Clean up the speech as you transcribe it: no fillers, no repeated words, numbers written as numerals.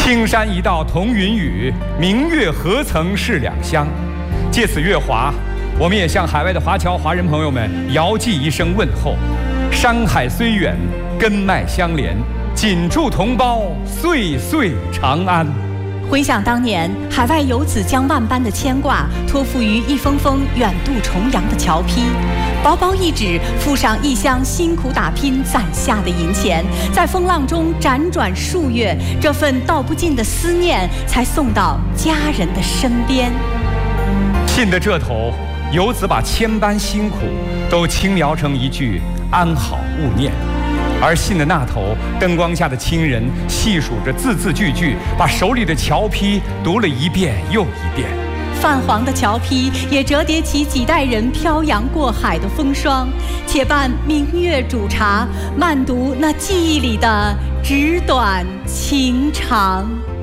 青山一道同云雨，明月何曾是两乡。借此月华，我们也向海外的华侨华人朋友们遥寄一声问候：山海虽远，根脉相连，紧祝同胞岁岁长安。 回想当年，海外游子将万般的牵挂托付于一封封远渡重洋的侨批，薄薄一纸，附上异乡辛苦打拼攒下的银钱，在风浪中辗转数月，这份道不尽的思念才送到家人的身边。 信的这头，游子把千般辛苦都轻描成一句安好勿念，而信的那头，灯光下的亲人细数着字字句句，把手里的侨批读了一遍又一遍。 泛黄的侨批也折叠起几代人漂洋过海的风霜，且伴明月煮茶，慢读那记忆里的纸短情长。